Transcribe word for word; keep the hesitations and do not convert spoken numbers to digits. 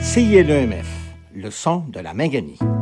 C I L E M F, le son de la Minganie.